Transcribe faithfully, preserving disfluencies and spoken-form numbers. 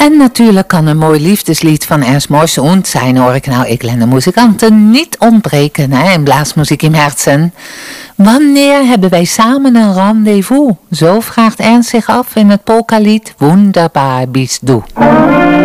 En natuurlijk kan een mooi liefdeslied van Ernst Morsund zijn, hoor ik nou, ik len de muzikanten, niet ontbreken hè, in Blaasmuziek im Herzen. Wanneer hebben wij samen een rendezvous? Zo vraagt Ernst zich af in het polkalied Wunderbar bist du.